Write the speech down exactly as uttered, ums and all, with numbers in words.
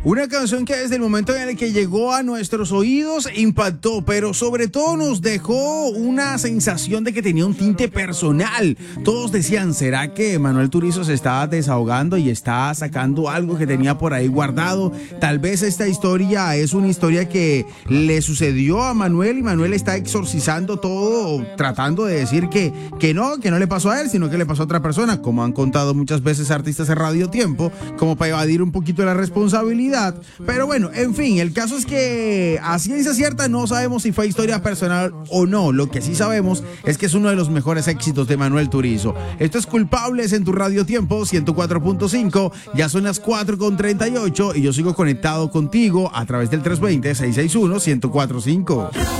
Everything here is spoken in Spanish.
Una canción que desde el momento en el que llegó a nuestros oídos impactó, pero sobre todo nos dejó una sensación de que tenía un tinte personal. Todos decían, ¿será que Manuel Turizo se está desahogando y está sacando algo que tenía por ahí guardado? Tal vez esta historia es una historia que le sucedió a Manuel y Manuel está exorcizando todo, tratando de decir que, que no, que no le pasó a él, sino que le pasó a otra persona, como han contado muchas veces artistas de Radio Tiempo, como para evadir un poquito la responsabilidad. Pero bueno, en fin, el caso es que a ciencia cierta no sabemos si fue historia personal o no. Lo que sí sabemos es que es uno de los mejores éxitos de Manuel Turizo. Esto es Culpables en tu Radio Tiempo ciento cuatro punto cinco. Ya son las cuatro con treinta y ocho y yo sigo conectado contigo a través del tres dos cero, seis seis uno, uno cero cuatro cinco.